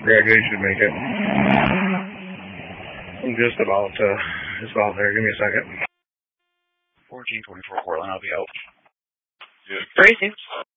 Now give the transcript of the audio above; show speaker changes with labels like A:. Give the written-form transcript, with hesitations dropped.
A: Graduation make it. I'm just about there. Give me a second.
B: 1424 Portland, I'll be out.
C: Yeah.
D: Tracy.